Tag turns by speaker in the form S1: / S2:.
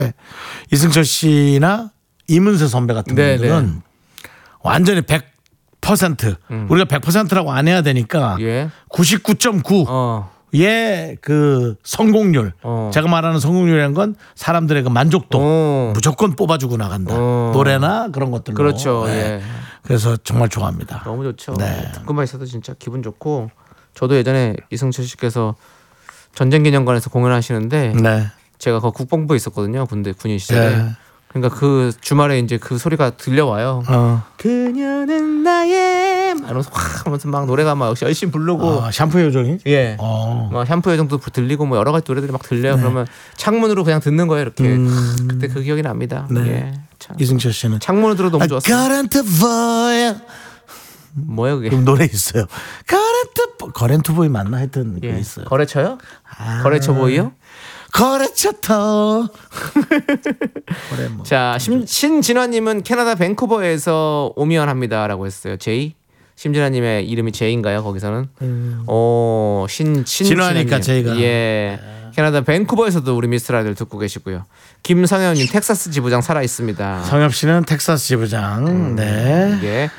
S1: 이승철 씨나 이문세 선배 같은 분들은 완전히 100% 우리가 100%라고 안 해야 되니까 99.9 예, 그 성공률. 제가 말하는 성공률이라는 건 사람들의 그 만족도 무조건 뽑아주고 나간다. 노래나 그런 것들로.
S2: 그렇죠.
S1: 네.
S2: 예.
S1: 그래서 정말 좋아합니다.
S2: 너무 좋죠.
S1: 네.
S2: 듣고만 있어도 진짜 기분 좋고 저도 예전에 이승철 씨께서 전쟁기념관에서 공연하시는데
S1: 네.
S2: 제가 그 국방부에 있었거든요. 군인 시절에.
S1: 네.
S2: 그러니까 그 주말에 이제 그 소리가 들려와요. 그녀는 나의 하면서 확 하면서 막 노래가 막 열심히 부르고
S1: 샴푸 요정이?
S2: 예. 막 샴푸 요정도 들리고 뭐 여러 가지 노래들이 막 들려요.
S1: 네.
S2: 그러면 창문으로 그냥 듣는 거예요. 이렇게 그때 그 기억이 납니다.
S1: 네.
S2: 예. 참.
S1: 이승철 씨는
S2: 창문으로 들어도 너무 좋았어요. 뭐예요 그게?
S1: 그럼 노래 있어요. 거렌트 보이 맞나 하여튼
S2: 예.
S1: 그 있어요.
S2: 거래처요? 거래처 보이요?
S1: 거래처 터.
S2: 자, 신진화님은 캐나다 밴쿠버에서 오미연합니다라고 했어요. 제이. 심진아님의 이름이 제이인가요? 거기서는?
S1: 진화니까 제이가.
S2: 예. 캐나다 밴쿠버에서도 우리 미스터라디오를 듣고 계시고요. 김성현님 텍사스 지부장 살아 있습니다.
S1: 성엽 씨는 텍사스 지부장. 네.
S2: 예.